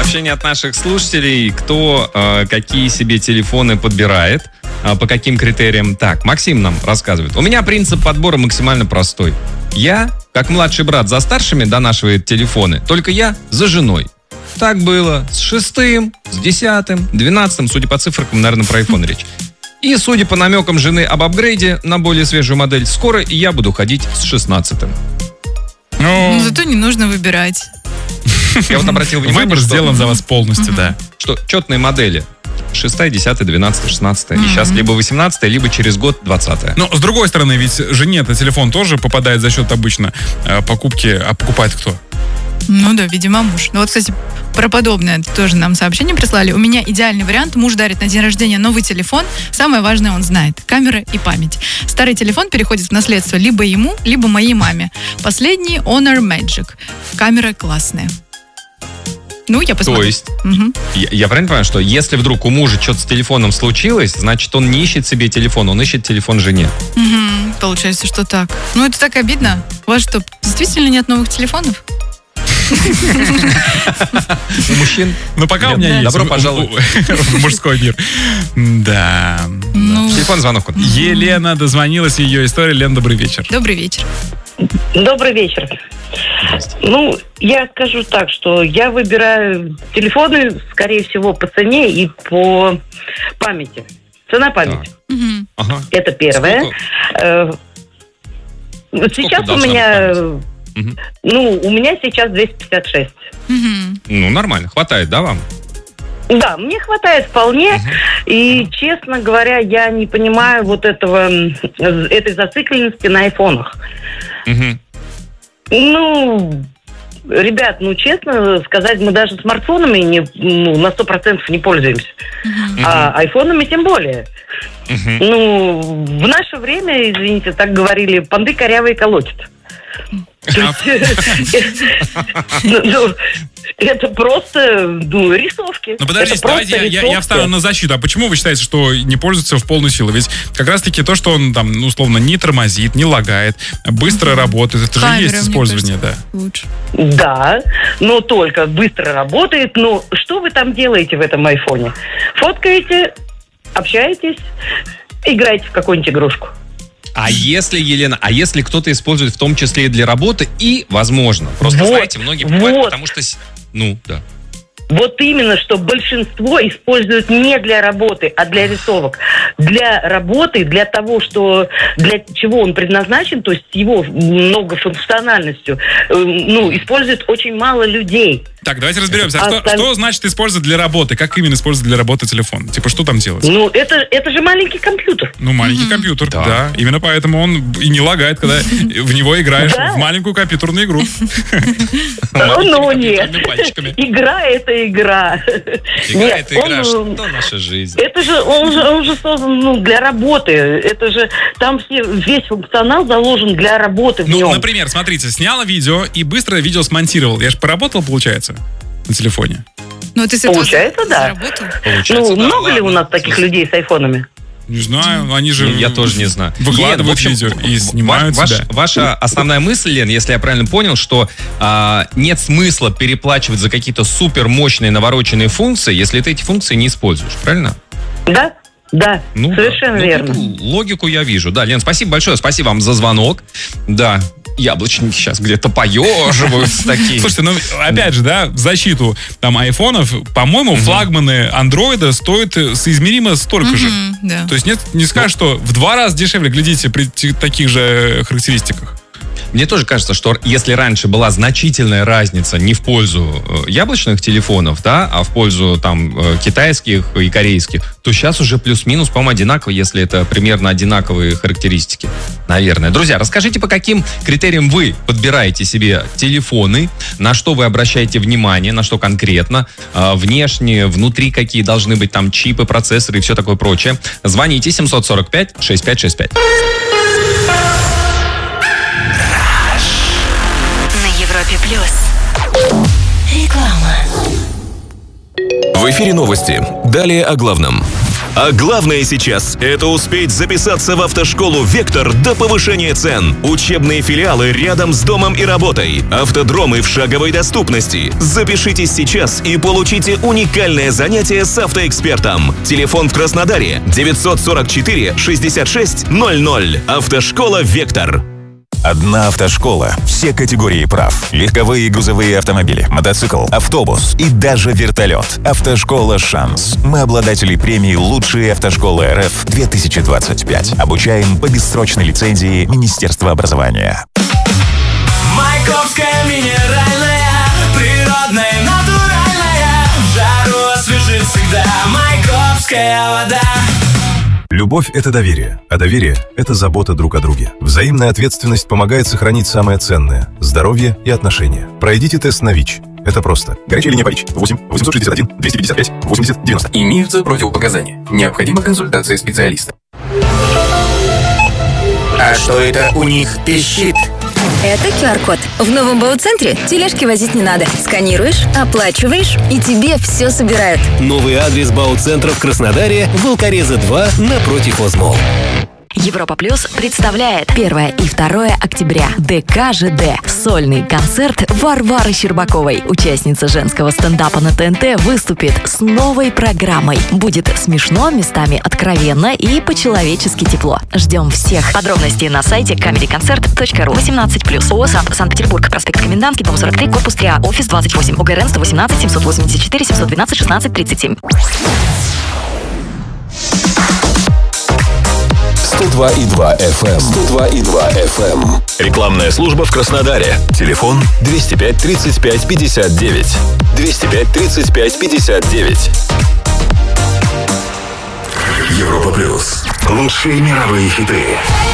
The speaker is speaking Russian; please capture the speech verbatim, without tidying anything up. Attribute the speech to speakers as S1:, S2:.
S1: Сообщение от наших слушателей, кто э, какие себе телефоны подбирает, э, по каким критериям. Так, Максим нам рассказывает. У меня принцип подбора максимально простой. Я, как младший брат, за старшими донашивает телефоны, только я за женой. Так было с шестым, с десятым, двенадцатым, судя по цифрам, наверное, про iPhone речь. И, судя по намекам жены об апгрейде на более свежую модель, скоро и я буду ходить с шестнадцатым.
S2: Ну, зато не нужно выбирать.
S1: Я вот обратил внимание,
S3: выбор
S1: что...
S3: сделан за вас полностью, uh-huh. да.
S1: Что четные модели. шестая, десятая, двенадцатая, шестнадцатая. Mm-hmm. И сейчас либо восемнадцатая, либо через год двадцатая.
S3: Но, с другой стороны, ведь жене-то телефон тоже попадает за счет обычно э, покупки. А покупает кто?
S2: Ну да, видимо, муж. Ну вот, кстати, про подобное тоже нам сообщение прислали. У меня идеальный вариант. Муж дарит на день рождения новый телефон. Самое важное он знает. Камера и память. Старый телефон переходит в наследство либо ему, либо моей маме. Последний Honor Magic. Камера классная. Ну, я посмотрю.
S1: То есть,
S2: угу.
S1: я, я правильно понимаю, что если вдруг у мужа что-то с телефоном случилось, значит, он не ищет себе телефон, он ищет телефон жене.
S2: Угу, получается, что так. Ну, это так обидно. У вас что, действительно нет новых телефонов?
S1: У мужчин?
S3: Ну, пока у меня есть.
S1: Добро пожаловать
S3: в мужской мир. Да.
S1: Телефон, звонок.
S3: Елена дозвонилась, ее история. Лен, добрый вечер.
S2: Добрый вечер.
S4: Добрый вечер. Ну, я скажу так, что я выбираю телефоны, скорее всего, по цене и по памяти. Цена памяти.
S2: Угу.
S4: Ага. Это первое.
S1: Сколько?
S4: Сейчас у меня... Угу. Ну, у меня сейчас двести пятьдесят шесть.
S2: Угу.
S1: Ну, нормально. Хватает, да, вам?
S4: Да, мне хватает вполне. Угу. И, честно говоря, я не понимаю вот этого, этой зацикленности на айфонах.
S1: Угу.
S4: Ну, ребят, ну, честно сказать, мы даже смартфонами не, ну, на сто процентов не пользуемся. Uh-huh. А айфонами тем более. Uh-huh. Ну, в наше время, извините, так говорили, понты корявые колотят. Это просто, ну, рисовки.
S3: Ну, подождите, давайте я, я встану на защиту. А почему вы считаете, что не пользуется в полную силу? Ведь как раз-таки то, что он там, ну, условно, не тормозит, не лагает, быстро mm-hmm. работает, это Камера, же есть использование,
S2: кажется,
S3: да.
S2: Лучше.
S4: Да, но только быстро работает. Но что вы там делаете в этом айфоне? Фоткаете, общаетесь, играете в какую-нибудь игрушку.
S1: А если, Елена, а если кто-то использует в том числе и для работы, и, возможно, просто,
S4: вот,
S1: знаете, многие покупают,
S4: вот.
S1: потому что, ну, да.
S4: Вот именно, что большинство используют не для работы, а для рисовок. Для работы, для того, что для чего он предназначен, то есть его многофункциональностью, ну, использует очень мало людей.
S3: Так, давайте разберемся. А
S4: а
S3: что,
S4: осталь...
S3: что значит использовать для работы? Как именно использовать для работы телефон? Типа, что там делать?
S4: Ну, это, это же маленький компьютер.
S3: Ну, маленький mm-hmm. компьютер, да. да. Именно поэтому он и не лагает, когда в него играешь в маленькую компьютерную игру.
S4: Ну, нет. Игра — это игра.
S1: Игра — это игра. Что наша жизнь?
S4: Это же, он же, он же создан для работы. Это же, там все, весь функционал заложен для работы в нем.
S3: Ну, например, смотрите, сняла видео и быстро видео смонтировал. Я же поработал, получается, на телефоне.
S2: Ну, ты
S4: Получается, да.
S1: Получается,
S4: ну,
S1: да,
S4: много
S1: ладно.
S4: ли у нас таких людей с айфонами?
S3: Не знаю, они же...
S1: Я тоже не знаю.
S3: Выкладывают
S1: Лен, в общем,
S3: видео и снимают
S1: ваш,
S3: себя.
S1: Ваша основная мысль, Лен, если я правильно понял, что а, нет смысла переплачивать за какие-то супер мощные навороченные функции, если ты эти функции не используешь, правильно?
S4: Да, да,
S1: ну,
S4: совершенно
S1: да.
S4: верно.
S1: Ну, логику я вижу. Да, Лен, спасибо большое, спасибо вам за звонок. Да. Яблочники сейчас где-то поеживаются такие.
S3: Слушайте, ну, опять же, да, в защиту там айфонов, по-моему, флагманы андроида стоят соизмеримо столько же.
S2: Да.
S3: То есть нет, не скажешь, что в два раза дешевле, глядите, при таких же характеристиках.
S1: Мне тоже кажется, что если раньше была значительная разница не в пользу яблочных телефонов, да, а в пользу там китайских и корейских, то сейчас уже плюс-минус, по-моему, одинаково, если это примерно одинаковые характеристики. Наверное. Друзья, расскажите, по каким критериям вы подбираете себе телефоны, на что вы обращаете внимание, на что конкретно, внешне, внутри какие должны быть там чипы, процессоры и все такое прочее. Звоните семь сорок пять шестьдесят пять шестьдесят пять.
S5: Европе плюс. Реклама.
S6: В эфире новости. Далее о главном. А главное сейчас – это успеть записаться в автошколу «Вектор» до повышения цен. Учебные филиалы рядом с домом и работой. Автодромы в шаговой доступности. Запишитесь сейчас и получите уникальное занятие с автоэкспертом. Телефон в Краснодаре девятьсот сорок четыре шестьдесят шесть ноль ноль. Автошкола «Вектор».
S7: Одна автошкола. Все категории прав. Легковые и грузовые автомобили, мотоцикл, автобус и даже вертолет. Автошкола «Шанс». Мы обладатели премии «Лучшие автошколы эр эф две тысячи двадцать пять». Обучаем по бессрочной лицензии Министерства образования.
S8: Майкопская минеральная, природная, натуральная. В жару освежит всегда Майкопская вода.
S9: Любовь – это доверие, а доверие – это забота друг о друге. Взаимная ответственность помогает сохранить самое ценное – здоровье и отношения. Пройдите тест на ВИЧ. Это просто. Горячая линия по ВИЧ. восемь восемьсот шестьдесят один двести пятьдесят пять восемьдесят девяносто.
S10: Имеются противопоказания. Необходима консультация специалиста.
S11: А что это у них пищит?
S12: Это ку ар-код. В новом БУ-центре тележки возить не надо. Сканируешь, оплачиваешь, и тебе все собирают.
S13: Новый адрес БАУ-центра в Краснодаре, Волкореза два, напротив Озмол.
S14: Европа Плюс представляет первое и второе октября дэ ка жэ дэ. Сольный концерт Варвары Щербаковой. Участница женского стендапа на тэ эн тэ выступит с новой программой. Будет смешно, местами откровенно и по-человечески тепло. Ждем всех. Подробности на сайте комеди концерт точка ру. восемнадцать плюс. ООО «САП», Санкт-Петербург. Проспект Комендантский, дом сорок три, корпус три А, офис двадцать восемь. о гэ эр эн сто восемнадцать семьсот восемьдесят четыре семьсот двенадцать шестнадцать тридцать семь.
S15: сто два и два эф эм. сто два и два эф эм.
S6: Рекламная служба в Краснодаре. Телефон двести пять тридцать пять пятьдесят девять. двести пять тридцать пять пятьдесят девять.
S15: Европа Плюс. Лучшие мировые хиты.